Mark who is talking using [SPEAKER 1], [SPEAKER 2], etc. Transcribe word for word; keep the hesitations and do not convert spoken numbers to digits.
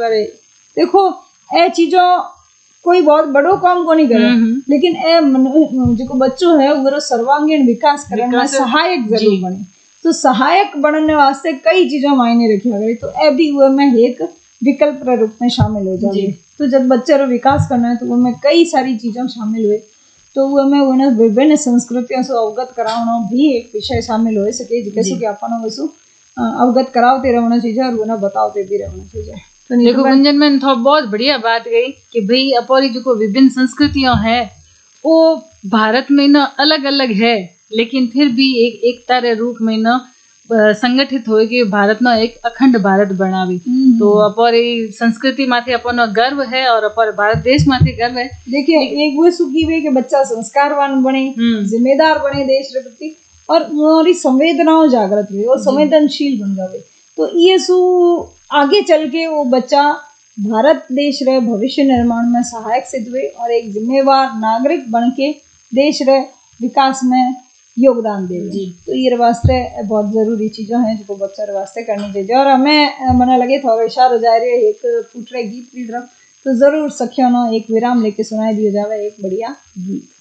[SPEAKER 1] करे। देखो ए चीजों कोई बहुत बड़ो काम को नहीं करे, लेकिन ए जो बच्चों है वो सर्वांगीण विकास करने में सहायक जरूर बने। तो सहायक बनने वास्ते कई चीजों मायने रखा गई, तो ए भी वो में एक विकल्प रूप में शामिल हो जाए। तो जब बच्चे रो विकास करना है तो वो में कई सारी चीजों शामिल हुए, तो वो में उन्हें विभिन्न संस्कृतियों से अवगत कराना भी एक विषय शामिल हो सके, जैसे कि अपन वसु अवगत करावते रहना चाहिए और उन्हें बताते भी रहना चाहिए।
[SPEAKER 2] तो देखो गुंजन मैंने तो बहुत बढ़िया बात गई कि भाई अपनी जो विभिन्न संस्कृतियां है वो भारत में ना अलग अलग है, लेकिन फिर भी एक एकता रे रूप में ना संगठित हो कि भारत ना एक अखंड भारत बनावी। तो अपनी संस्कृति माथे अपन गर्व है और अपन भारत देश माथे गर्व है।
[SPEAKER 1] देखिए एक वो सुखी हुई कि बच्चा संस्कारवान बने, जिम्मेदार बने देश के प्रति, और हमारी संवेदनाओं जागृत हुई और संवेदनशील बन जावे। तो ये सु आगे चल के वो बच्चा भारत देश रे भविष्य निर्माण में सहायक सिद्ध हुए और एक जिम्मेवार नागरिक बन के देश रे विकास में योगदान दे। तो ये वास्ते बहुत जरूरी चीजें हैं जो बच्चों वास्ते करनी चाहिए। और हमें मना लगे थोड़ा इशारा जा रही है एक फुटरे गीत की तरफ, तो जरूर सखियों ने एक विराम लेके सुनाई दिया जावे एक बढ़िया गीत।